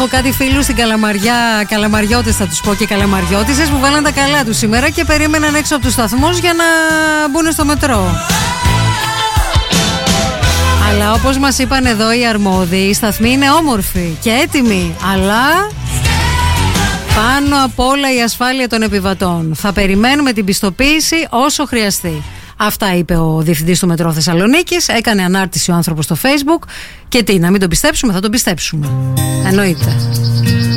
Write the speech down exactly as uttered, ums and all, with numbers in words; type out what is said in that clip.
Έχω κάτι φίλους στην Καλαμαριά, καλαμαριώτες θα τους πω και καλαμαριώτισσες, που βάλαν τα καλά τους σήμερα και περίμεναν έξω από τους σταθμούς για να μπουν στο μετρό. Αλλά όπως μας είπαν εδώ οι αρμόδιοι, οι σταθμοί είναι όμορφοι και έτοιμοι, αλλά πάνω απ' όλα η ασφάλεια των επιβατών. Θα περιμένουμε την πιστοποίηση όσο χρειαστεί. Αυτά είπε ο διευθυντής του Μετρό Θεσσαλονίκης. Έκανε ανάρτηση ο άνθρωπος στο Facebook. Και τι, να μην τον πιστέψουμε? Θα τον πιστέψουμε. Εννοείται.